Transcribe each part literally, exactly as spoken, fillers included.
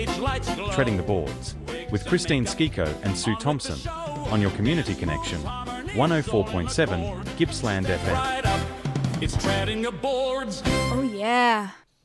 Treading the Boards with Christine Skiko and Sue Thompson on your Community Connection, one oh four point seven Gippsland F M. It's treading the boards. Oh, yeah.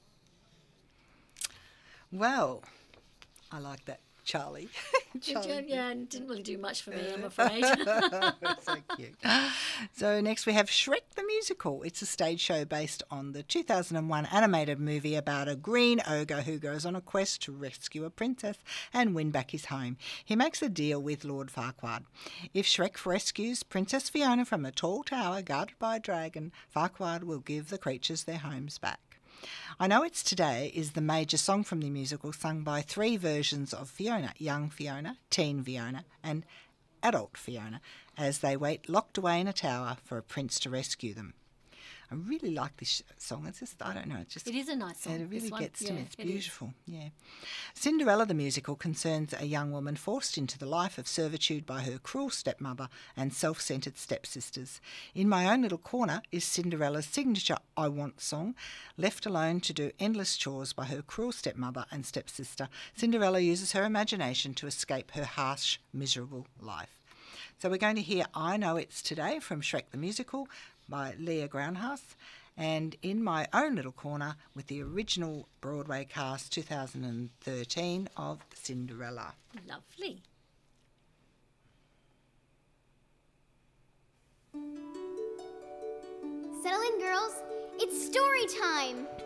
Well, I like that, Charlie. Charlie. Yeah, it didn't really do much for me, I'm afraid. So cute. So next we have Shrek the Musical. It's a stage show based on the two thousand one animated movie about a green ogre who goes on a quest to rescue a princess and win back his home. He makes a deal with Lord Farquaad. If Shrek rescues Princess Fiona from a tall tower guarded by a dragon, Farquaad will give the creatures their homes back. I Know It's Today is the major song from the musical, sung by three versions of Fiona: young Fiona, teen Fiona and adult Fiona, as they wait locked away in a tower for a prince to rescue them. I really like this song. It's just, I don't know, it's just... It is a nice song. It really this one. gets to yeah, me. It's it beautiful, yeah. Cinderella the musical concerns a young woman forced into the life of servitude by her cruel stepmother and self-centred stepsisters. In my own little corner is Cinderella's signature I Want song. Left alone to do endless chores by her cruel stepmother and stepsister, Cinderella uses her imagination to escape her harsh, miserable life. So we're going to hear I Know It's Today from Shrek the Musical by Leah Groundhouse, and In My Own Little Corner with the original Broadway cast two thousand thirteen of Cinderella. Lovely. Settle in, girls. It's story time.